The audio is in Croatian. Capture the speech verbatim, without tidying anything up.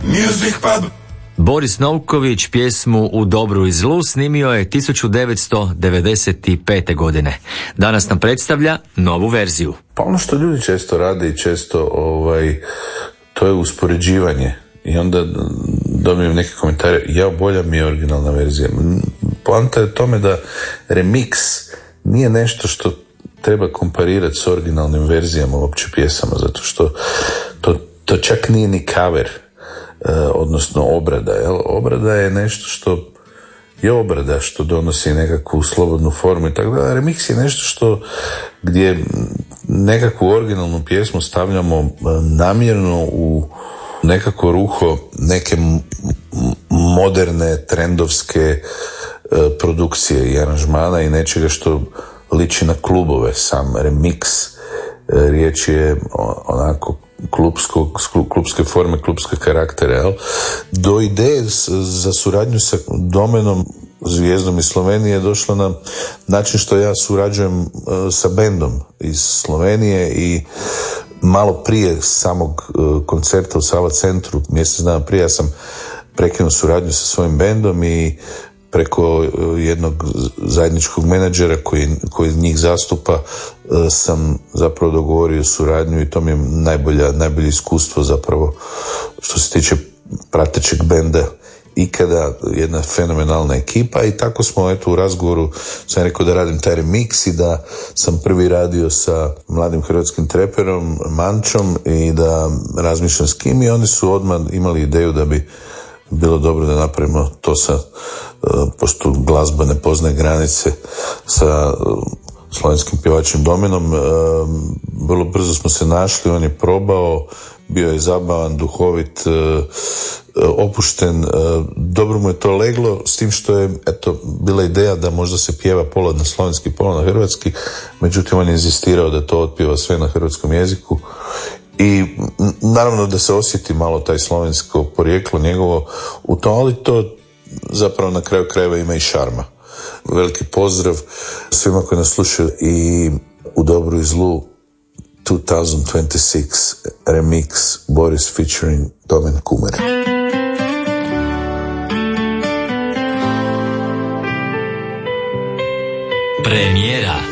Music Pub. Boris Novković pjesmu U dobru i zlu snimio je tisuću devetsto devedeset pete. godine. Danas nam predstavlja novu verziju. Pa ono što ljudi često rade i često ovaj, to je uspoređivanje. I onda dobijem neke komentare, ja, bolja mi je originalna verzija. Poanta je tome da remix nije nešto što treba komparirati s originalnim verzijama uopće pjesama, zato što to, to čak nije ni cover, eh, odnosno obrada. Jel? Obrada je nešto što je obrada, što donosi nekakvu slobodnu formu i tako da. Remix je nešto što gdje nekakvu originalnu pjesmu stavljamo namjerno u nekako ruho neke moderne, trendovske produkcije i aranžmana i nečega što liči na klubove. Sam remix riječ je onako klubskog, klubske forme, klubske karaktere. Jel? Do ideje za suradnju sa Domenom, zvijezdom iz Slovenije, je došla na način što ja surađujem sa bendom iz Slovenije i malo prije samog koncerta u Sava centru, mjesec dana prije, ja sam prekinuo suradnju sa svojim bendom i preko jednog zajedničkog menadžera koji, koji njih zastupa sam zapravo dogovorio suradnju i to mi je najbolja, najbolje iskustvo zapravo što se tiče pratećeg benda ikada, jedna fenomenalna ekipa i tako smo eto u razgovoru sam rekao da radim taj remix i da sam prvi radio sa mladim hrvatskim treperom Mančom i da razmišljam s kim i oni su odmah imali ideju da bi bilo dobro da napravimo to sa, pošto glazba ne poznaje granice, sa slovenskim pjevačem Domenom. Vrlo brzo smo se našli, on je probao, bio je zabavan, duhovit, opušten, dobro mu je to leglo, s tim što je eto bila ideja da možda se pjeva pola na slovenski, pola na hrvatski, međutim on je inzistirao da to otpjeva sve na hrvatskom jeziku i naravno da se osjeti malo taj slovensko porijeklo njegovo u to, ali to zapravo na kraju krajeva ima i šarma. Veliki pozdrav svima koji nas slušaju i U dobru i zlu dvije tisuće dvadeset šest remix Boris featuring Domen Kumer. Premijera.